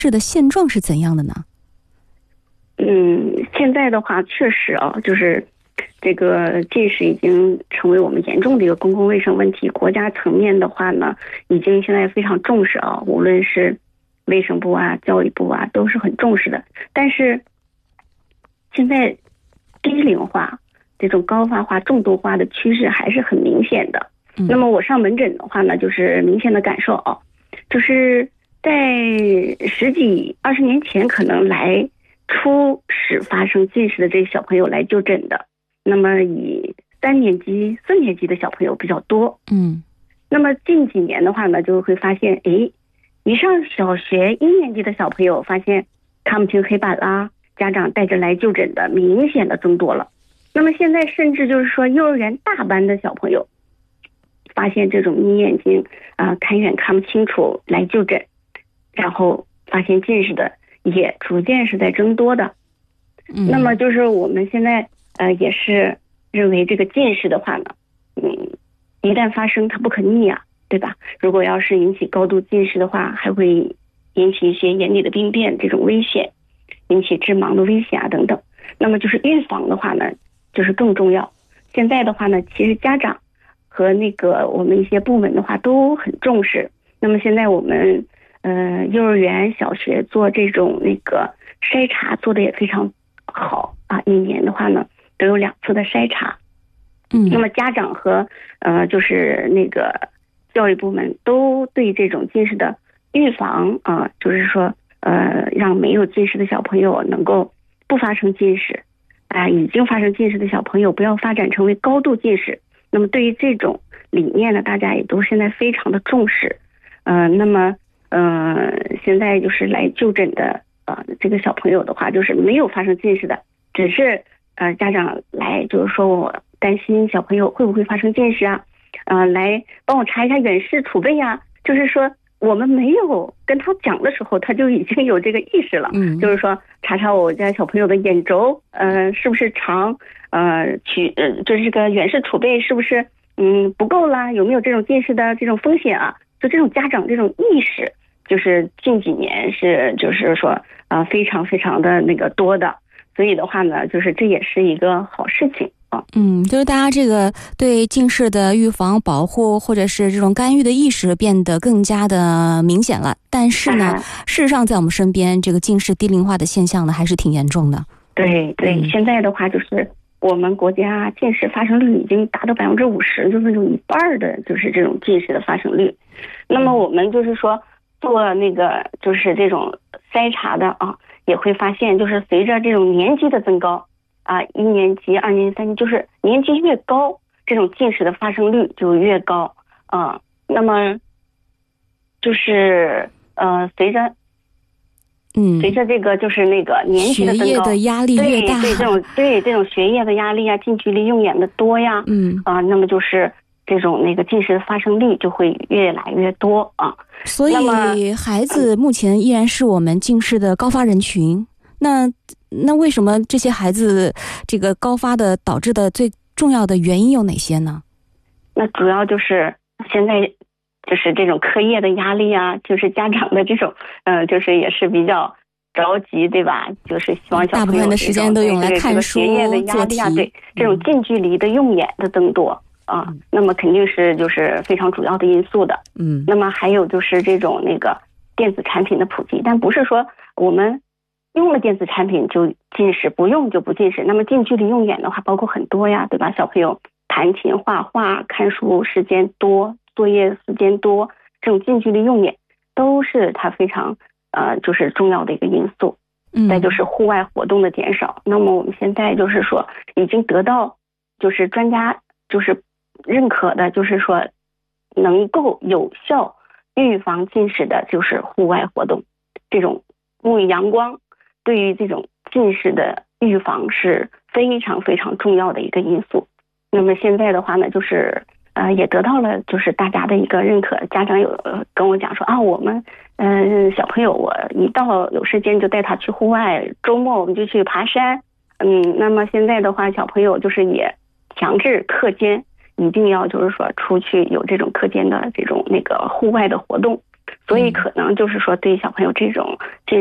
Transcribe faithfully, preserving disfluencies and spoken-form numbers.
这的现状是怎样的呢？ 嗯，现在的话确实啊，就是这个近视已经成为我们严重的一个公共卫生问题。国家层面的话呢，已经现在非常重视啊，无论是卫生部啊、教育部啊，都是很重视的。但是现在低龄化、这种高发化、重度化的趋势还是很明显的。 嗯、 那么我上门诊的话呢，就是明显的感受啊，就是在十几二十年前可能来初始发生近视的这些小朋友来就诊的，那么以三年级、四年级的小朋友比较多。 嗯， 那么近几年的话呢，就会发现，诶，一上小学一年级的小朋友发现看不清黑板啦，家长带着来就诊的明显的增多了。那么现在甚至就是说幼儿园大班的小朋友发现这种眯眼睛啊、呃，看远看不清楚来就诊，然后发现近视的也逐渐是在增多的。 嗯、 那么就是我们现在呃也是认为这个近视的话呢，嗯，一旦发生它不可逆啊，对吧？如果要是引起高度近视的话，还会引起一些眼底的病变这种危险，引起致盲的危险啊等等。那么就是预防的话呢，就是更重要。现在的话呢，其实家长和那个我们一些部门的话都很重视。那么现在我们呃幼儿园、小学做这种那个筛查做的也非常好啊，一年的话呢都有两次的筛查。 嗯， 那么家长和呃就是那个教育部门都对这种近视的预防啊、呃，就是说呃让没有近视的小朋友能够不发生近视啊、呃，已经发生近视的小朋友不要发展成为高度近视。那么对于这种理念呢，大家也都现在非常的重视。呃，那么呃现在就是来就诊的呃这个小朋友的话，就是没有发生近视的，只是呃家长来就是说我担心小朋友会不会发生近视啊，呃来帮我查一下远视储备呀、啊，就是说我们没有跟他讲的时候，他就已经有这个意识了。 嗯， 就是说查查我家小朋友的眼轴，呃，是不是长，呃，取呃，就是这个远视储备是不是嗯不够啦？有没有这种近视的这种风险啊？就这种家长这种意识，就是近几年是就是说啊、呃、非常非常的那个多的，所以的话呢，就是这也是一个好事情。 嗯，就是大家这个对近视的预防保护或者是这种干预的意识变得更加的明显了，但是呢、啊、事实上在我们身边这个近视低龄化的现象呢还是挺严重的。 对对、嗯、现在的话就是我们国家近视发生率已经达到百分之五十，就是有一半的就是这种近视的发生率。那么我们就是说做那个就是这种筛查的啊，也会发现就是随着这种年级的增高啊，一年级、二年级、三年级，就是年级越高，这种近视的发生率就越高啊。那么，就是呃，随着， 嗯， 随着这个就是那个年级的增高， 学业的压力越大， 对对，这种对这种学业的压力啊，近距离用眼的多呀， 嗯啊，那么就是这种那个近视的发生率就会越来越多啊。 所以，孩子目前依然是我们近视的高发人群。那那为什么这些孩子这个高发的导致的最重要的原因有哪些呢？ 那主要就是现在就是这种课业的压力啊，就是家长的这种呃就是也是比较着急，对吧？就是希望小朋友大部分的时间都用来看书、 学业的压力啊，对这种近距离的用眼的增多、嗯、啊，那么肯定是就是非常主要的因素的。 嗯， 那么还有就是这种那个电子产品的普及，但不是说我们用了电子产品就近视，不用就不近视。那么近距离用眼的话包括很多呀，对吧？小朋友弹琴、画画、看书时间多，作业时间多，这种近距离用眼都是它非常呃就是重要的一个因素。 嗯， 再就是户外活动的减少。那么我们现在就是说已经得到就是专家就是认可的，就是说能够有效预防近视的就是户外活动，这种沐浴阳光对于这种近视的预防是非常非常重要的一个因素。那么现在的话呢，就是呃也得到了就是大家的一个认可。家长有跟我讲说啊，我们嗯、呃、小朋友我一到有时间就带他去户外，周末我们就去爬山。嗯，那么现在的话，小朋友就是也强制课间一定要就是说出去有这种课间的这种那个户外的活动。 所以可能就是说对小朋友这种这